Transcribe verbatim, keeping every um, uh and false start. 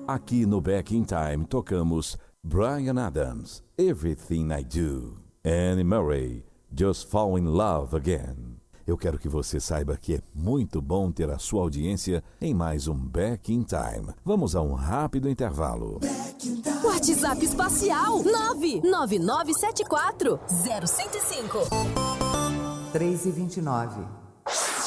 Aqui no Back in Time tocamos Bryan Adams, Everything I Do, Anne Murray, Just Fall in Love Again. Eu quero que você saiba que é muito bom ter a sua audiência em mais um Back in Time. Vamos a um rápido intervalo. WhatsApp espacial nove nove nove sete quatro zero zero cinco. três e vinte e nove.